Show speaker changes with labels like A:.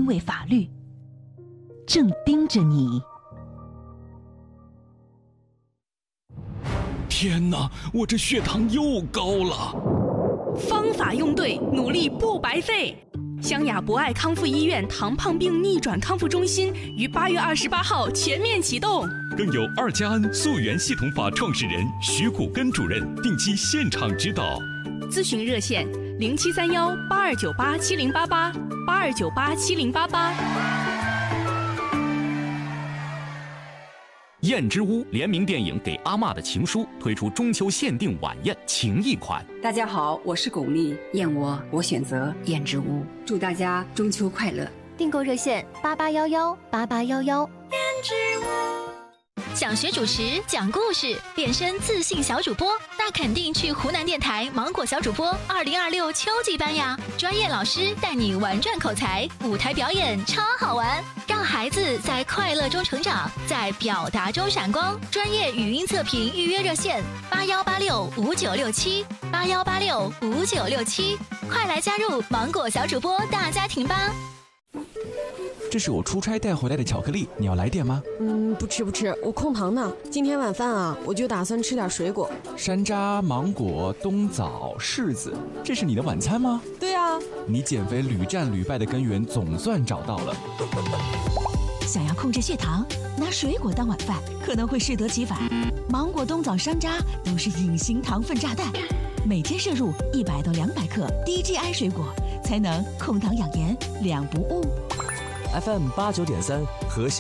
A: 卫法律，正盯着你。
B: 天哪，我这血糖又高了！
C: 方法用对，努力不白费。湘雅博爱康复医院糖胖病逆转康复中心于8月28号全面启动，
B: 更有2加 N 溯源系统法创始人徐谷根主任定期现场指导。
C: 咨询热线07318298708882987088。
D: 燕之屋联名电影《给阿嬷的情书》推出中秋限定晚宴情谊款。
E: 大家好，我是巩俐，燕窝我选择燕之屋，祝大家中秋快乐。
F: 订购热线88118811。燕之屋。
G: 想学主持、讲故事、变身自信小主播，那肯定去湖南电台芒果小主播2026秋季班呀！专业老师带你玩转口才，舞台表演超好玩，让孩子在快乐中成长，在表达中闪光。专业语音测评预约热线81865967，81865967，快来加入芒果小主播大家庭吧！
H: 这是我出差带回来的巧克力，你要来点吗？
I: 不吃，我控糖呢。今天晚饭啊，我就打算吃点水果，
H: 山楂、芒果、冬枣、柿子，这是你的晚餐吗？
I: 对啊，
H: 你减肥屡战屡败的根源总算找到了。
A: 想要控制血糖，拿水果当晚饭可能会适得其反。芒果、冬枣、山楂都是隐形糖分炸弹，每天摄入100到200克低 GI 水果，才能控糖养颜，2不误。
J: FM 89.3和